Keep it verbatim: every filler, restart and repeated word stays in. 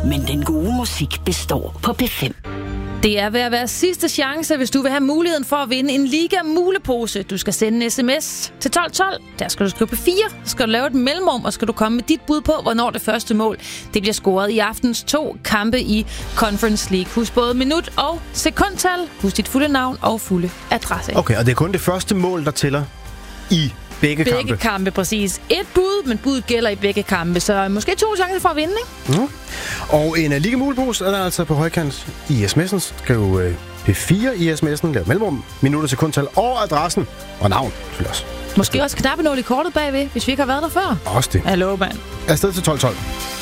men den gode musik består på P fem. Det er ved at være sidste chance, hvis du vil have muligheden for at vinde en Liga-mulepose. Du skal sende en sms til tolv tolv. Der skal du skrive P fire, så skal du lave et mellemrum, og skal du komme med dit bud på, hvornår det første mål det bliver scoret i aftens to kampe i Conference League. Husk både minut og sekundtal. Husk dit fulde navn og fulde adresse. Okay, og det er kun det første mål, der tæller i begge, begge kampe? Begge kampe, præcis. Et bud, men budet gælder i begge kampe, så måske to chancer for at vinde, ikke? Mm. Og en uh, Liga-mulepose er der altså på højkant i sms'en. Skriv uh, P fire i sms'en, lav mellemrum, minutter, sekundtal og adressen. Og navn, selvfølgelig også. Måske også knappenål i kortet bagved, hvis vi ikke har været der før. Også det. Hallo, mand. Afsted til tolv tolv.